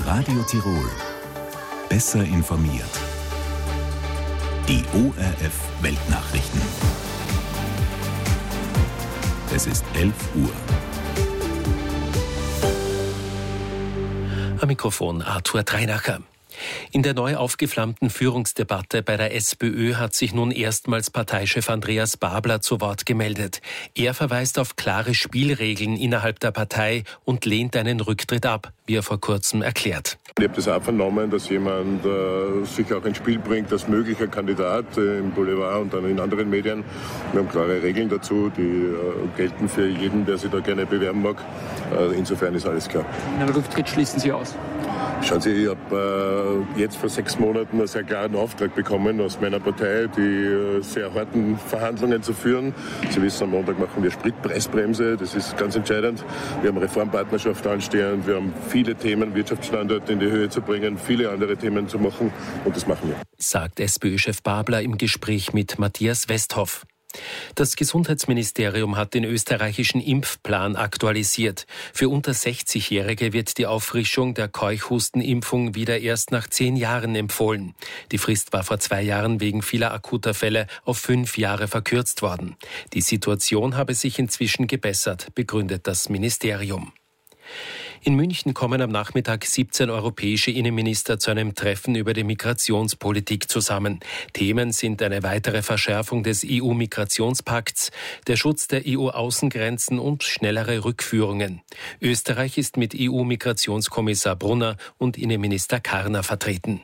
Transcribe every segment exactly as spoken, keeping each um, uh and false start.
Radio Tirol. Besser informiert. Die O R F Weltnachrichten. Es ist elf Uhr. Am Mikrofon Arthur Dreinacher. In der neu aufgeflammten Führungsdebatte bei der SPÖ hat sich nun erstmals Parteichef Andreas Babler zu Wort gemeldet. Er verweist auf klare Spielregeln innerhalb der Partei und lehnt einen Rücktritt ab, wie er vor kurzem erklärt. Ich habe das auch vernommen, dass jemand äh, sich auch ins Spiel bringt als möglicher Kandidat äh, im Boulevard und dann in anderen Medien. Wir haben klare Regeln dazu, die äh, gelten für jeden, der sich da gerne bewerben mag. Äh, insofern ist alles klar. Einen Rücktritt schließen Sie aus? Schauen Sie, ich habe äh, jetzt vor sechs Monaten einen sehr klaren Auftrag bekommen aus meiner Partei, die äh, sehr harten Verhandlungen zu führen. Sie wissen, am Montag machen wir Spritpreisbremse, das ist ganz entscheidend. Wir haben Reformpartnerschaft anstehend, wir haben viele Themen, Wirtschaftsstandorte in die Höhe zu bringen, viele andere Themen zu machen und das machen wir. Sagt SPÖ-Chef Babler im Gespräch mit Matthias Westhoff. Das Gesundheitsministerium hat den österreichischen Impfplan aktualisiert. Für unter sechzigjährige wird die Auffrischung der Keuchhustenimpfung wieder erst nach zehn Jahren empfohlen. Die Frist war vor zwei Jahren wegen vieler akuter Fälle auf fünf Jahre verkürzt worden. Die Situation habe sich inzwischen gebessert, begründet das Ministerium. In München kommen am Nachmittag siebzehn europäische Innenminister zu einem Treffen über die Migrationspolitik zusammen. Themen sind eine weitere Verschärfung des E U-Migrationspakts, der Schutz der E U-Außengrenzen und schnellere Rückführungen. Österreich ist mit E U-Migrationskommissar Brunner und Innenminister Karner vertreten.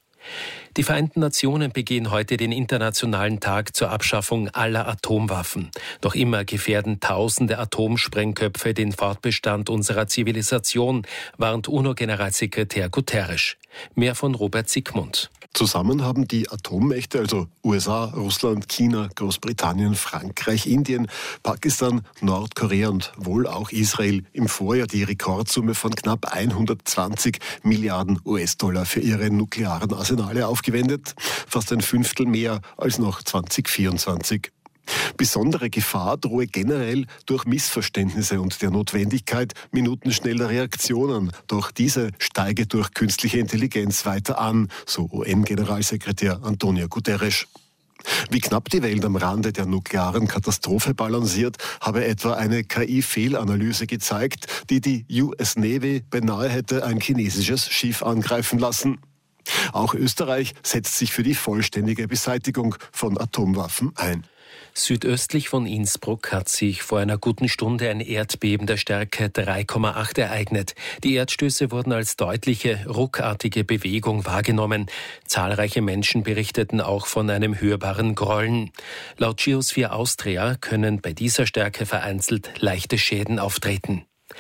Die Vereinten Nationen begehen heute den Internationalen Tag zur Abschaffung aller Atomwaffen. Doch immer gefährden tausende Atomsprengköpfe den Fortbestand unserer Zivilisation, warnt UNO-Generalsekretär Guterres. Mehr von Robert Siegmund. Zusammen haben die Atommächte, also U S A, Russland, China, Großbritannien, Frankreich, Indien, Pakistan, Nordkorea und wohl auch Israel im Vorjahr die Rekordsumme von knapp hundertzwanzig Milliarden U S-Dollar für ihre nuklearen Arsenale aufgewendet. Fast ein Fünftel mehr als noch zwanzig vierundzwanzig. Besondere Gefahr drohe generell durch Missverständnisse und der Notwendigkeit minutenschneller Reaktionen. Doch diese steige durch künstliche Intelligenz weiter an, so U N-Generalsekretär Antonio Guterres. Wie knapp die Welt am Rande der nuklearen Katastrophe balanciert, habe etwa eine K I-Fehlanalyse gezeigt, die die U S Navy beinahe hätte ein chinesisches Schiff angreifen lassen. Auch Österreich setzt sich für die vollständige Beseitigung von Atomwaffen ein. Südöstlich von Innsbruck hat sich vor einer guten Stunde ein Erdbeben der Stärke drei Komma acht ereignet. Die Erdstöße wurden als deutliche, ruckartige Bewegung wahrgenommen. Zahlreiche Menschen berichteten auch von einem hörbaren Grollen. Laut Geosphere Austria können bei dieser Stärke vereinzelt leichte Schäden auftreten.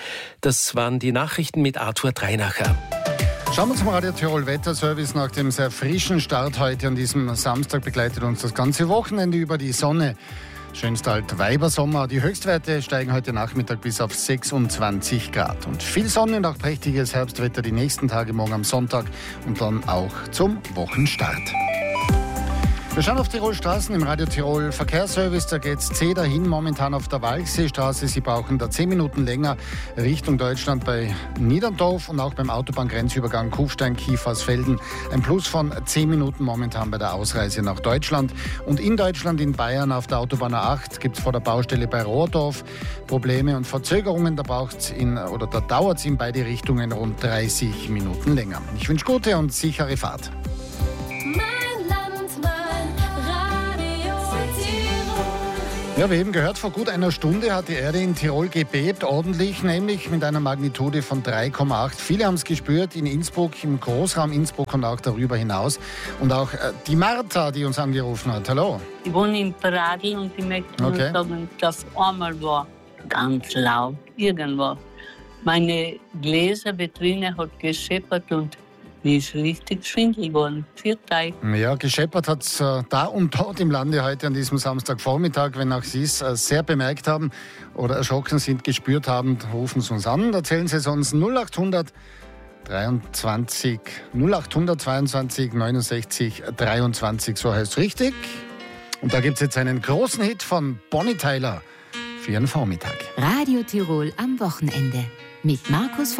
Das waren die Nachrichten mit Arthur Dreinacher. Schauen wir zum Radio Tirol Wetterservice. Nach dem sehr frischen Start heute an diesem Samstag begleitet uns das ganze Wochenende über die Sonne. Schönster Altweibersommer. Die Höchstwerte steigen heute Nachmittag bis auf sechsundzwanzig Grad. Und viel Sonne und auch prächtiges Herbstwetter die nächsten Tage, morgen am Sonntag und dann auch zum Wochenstart. Wir schauen auf Tirol Straßen im Radio Tirol Verkehrsservice. Da geht's zäh dahin, momentan auf der Walchseestraße. Sie brauchen da zehn Minuten länger Richtung Deutschland bei Niederndorf und auch beim Autobahngrenzübergang Kufstein-Kiefersfelden. Ein Plus von zehn Minuten momentan bei der Ausreise nach Deutschland. Und in Deutschland, in Bayern, auf der Autobahn A acht gibt's vor der Baustelle bei Rohrdorf Probleme und Verzögerungen. Da braucht's in, oder da dauert's in beide Richtungen rund dreißig Minuten länger. Ich wünsche gute und sichere Fahrt. Ja, wie eben gehört, vor gut einer Stunde hat die Erde in Tirol gebebt, ordentlich, nämlich mit einer Magnitude von drei Komma acht. Viele haben es gespürt in Innsbruck, im Großraum Innsbruck und auch darüber hinaus. Und auch äh, die Martha, die uns angerufen hat. Hallo. Ich wohne in Paradl und ich möchte nur Okay. sagen, dass einmal war ganz laut irgendwo. Meine Gläservitrine hat gescheppert und mir ist richtig schwindelig geworden. Vier Tage. Ja, gescheppert hat es äh, da und dort im Lande heute an diesem Samstagvormittag. Wenn auch Sie es äh, sehr bemerkt haben oder erschrocken sind, gespürt haben, rufen Sie uns an. Erzählen Sie es uns null acht hundert dreiundzwanzig null acht hundert zweiundzwanzig neunundsechzig dreiundzwanzig, so heißt es richtig. Und da gibt es jetzt einen großen Hit von Bonnie Tyler für Ihren Vormittag. Radio Tirol am Wochenende mit Markus